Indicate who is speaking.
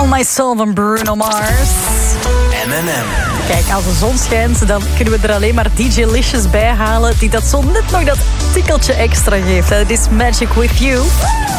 Speaker 1: All My Soul van Bruno Mars.
Speaker 2: M&M.
Speaker 1: Kijk, als de zon schijnt, dan kunnen we er alleen maar DJ Licious bij halen, die dat zo net nog dat tikkeltje extra geeft. This Magic With You.